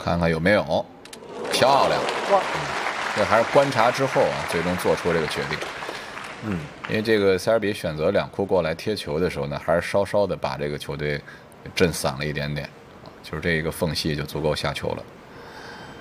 看看有没有，漂亮。 哇， 这还是观察之后啊，最终做出这个决定。因为这个塞尔比选择两库过来贴球的时候呢，还是稍稍的把这个球队震散了一点点，就是这个缝隙就足够下球了。